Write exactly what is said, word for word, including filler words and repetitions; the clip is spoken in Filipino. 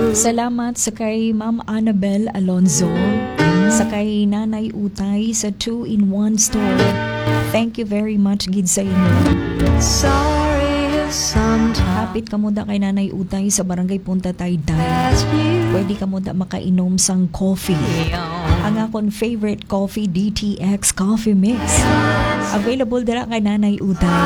Salamat sa kay Ma'am Annabel Alonzo, sa kay Nanay Utay sa two in one store. Thank you very much gid sa inyo. Sorry if sometimes Hapit ka mo da kay Nanay Utay sa Barangay Punta Taytay. Pwede ka mo da makainom sang coffee. Ang akong favorite coffee, D T X Coffee Mix. Available dira kay Nanay Utay.